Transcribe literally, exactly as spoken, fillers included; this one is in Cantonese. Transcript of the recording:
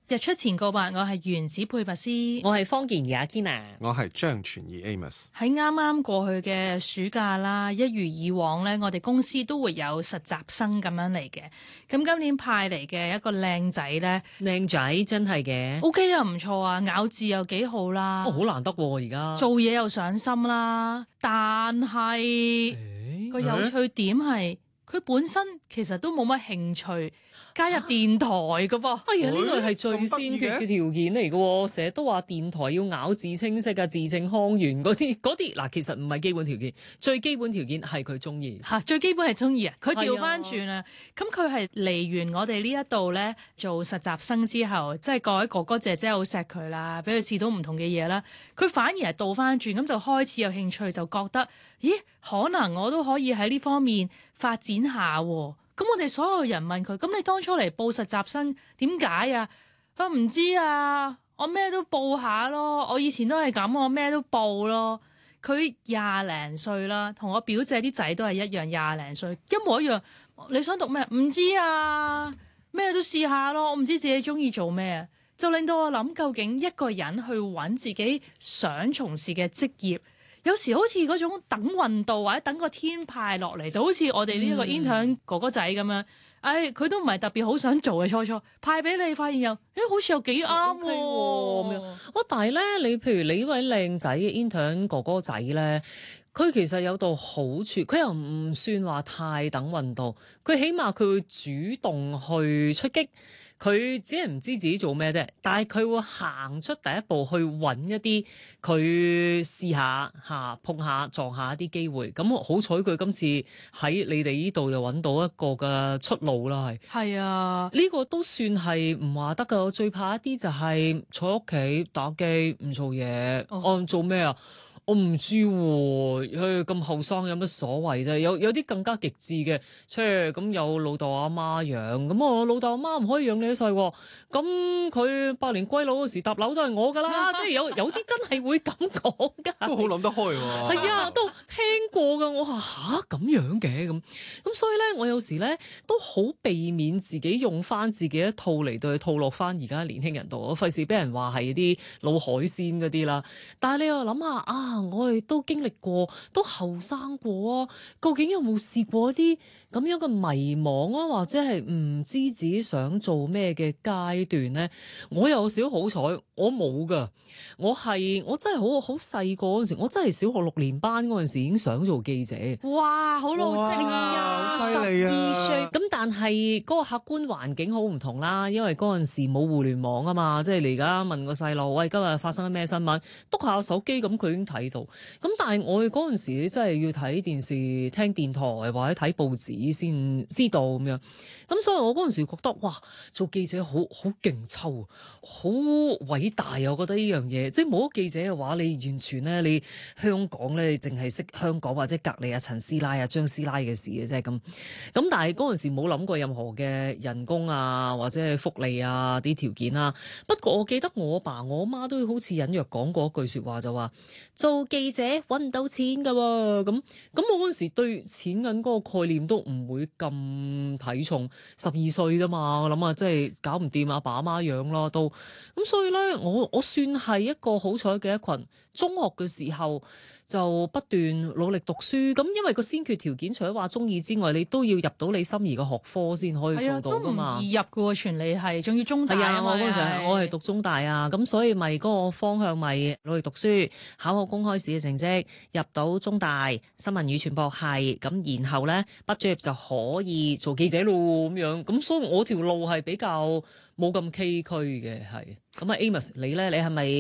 日出前告白，我係原子佩拔斯， 我係方健儀阿 Kina， 我係張傳義 Amos。 喺啱啱過去嘅暑假啦，一如以往呢，我哋公司都會有實習生咁樣嚟嘅。咁今年派嚟嘅一個靚仔呢， 靚仔真係嘅 OK 啊，唔錯啊，咬字又幾好啦， 哦，好難得喎而家， 做嘢又上心啦。但係個、欸、有趣點係，佢本身其實都冇乜興趣加入電台㗎噃。 哎呀，呢個係最先決嘅條件嚟嘅，成日都話電台要咬字清晰啊，字正腔圓嗰啲嗰啲嗱，其實唔係基本條件，最基本條件係佢中意嚇，最基本係中意啊！佢調翻轉啊，咁佢係嚟完我哋呢一度咧做實習生之後，即係各位哥哥姐姐好錫佢啦，俾佢試到唔同嘅嘢啦，佢反而係倒翻轉，咁就開始有興趣，就覺得咦，可能我都可以喺呢方面發展下喎。咁我哋所有人問佢，咁你當初嚟報實習生點解啊？佢唔知啊，我咩都報下咯，我以前都係咁，我咩都報咯。佢廿零歲啦，同我表姐啲仔都係一樣，廿零歲一模一樣。你想讀咩？唔知啊，咩都試下咯。我唔知自己中意做咩，就令到我諗，究竟一個人去揾自己想從事嘅職業，有時好似嗰種等運到或者等個天派落嚟，就好似我哋呢一個 intern 哥哥仔咁樣。唉、嗯，佢、哎、都唔係特別好想做嘅，初初派俾你，發現又誒、欸、好似又幾啱喎咁樣。 哦，但係咧，你譬如你呢位靚仔嘅 intern 哥哥仔咧，佢其實有道好處，佢又唔算話太等運到，佢起碼佢會主動去出擊。佢只係唔知自己做咩啫，但係佢會行出第一步去揾一啲佢試下嚇碰下撞下一啲機會。咁好彩佢今次喺你哋呢度又揾到一個嘅出路啦，係。 係啊， 呢個都算係唔話得㗎。我最怕一啲就係坐屋企打機唔做嘢，我、哦啊、做咩啊？我唔知喎，佢咁後生有乜所謂啫？有有啲更加極致嘅，即係咁有老豆阿媽養，咁我老豆阿媽唔可以養你一世喎。咁佢百年歸老嗰時搭樓都係我㗎啦，即係有有啲真係會咁講㗎。 都好諗得開喎。 係啊，都聽過㗎。我話吓咁樣嘅咁，咁所以咧，我有時咧都好避免自己用翻自己一套嚟到去套落翻而家年輕人度，我費事俾人話係啲老海鮮嗰啲啦。但係你又諗下啊〜啊！我哋都經歷過，都後生過啊！究竟有冇試過一啲咁樣嘅迷茫啊，或者係唔知自己想做咩嘅階段咧？我有少好彩，我冇㗎。我係我真係好好細個嗰陣時，我真係小學六年班嗰陣時已經想做記者。 哇！好老正啊， 好犀利啊！ 十二歲咁，但係嗰個客觀環境好唔同啦，因為嗰陣時冇互聯網啊嘛，即係你而家問個細路，喂，今日發生咩新聞？篤下手機咁，佢已經睇到。咁但係我哋嗰陣時真係要睇電視、聽電台或者睇報紙先知道咁樣。咁所以我嗰陣時覺得，哇，做記者好好勁抽，好偉大啊！我覺得呢樣嘢，即係冇咗記者嘅話，你完全咧，你香港咧，你淨係識香港或者隔離啊陳師奶啊張師奶嘅事嘅啫咁。咁但係嗰陣時冇諗過任何嘅人工啊或者係福利啊啲條件啊。不過我記得我爸我媽都好似隱約講過一句説話，就話做記者揾唔到錢㗎喎。咁咁我嗰陣時對錢銀嗰個概念都唔會咁睇重。十二歲啫嘛，我諗啊，即係搞唔掂阿爸阿媽養咯都。咁所以咧，我我算係一個好彩嘅一群。中學嘅時候就不斷努力讀書，咁因為個先決條件除咗話中意之外，你都要入到你心儀嘅學科先可以做到噶嘛。 都唔易入嘅喎，傳理係，仲要中大啊！ 我嗰陣時我係讀中大啊，咁所以咪嗰個方向咪努力讀書，考好公開試嘅成績，入到中大新聞與傳播系，咁然後咧畢咗業就可以做記者咯咁樣。咁所以我條路係比較冇咁崎嶇嘅，係咁啊。Amos 你咧，你係咪？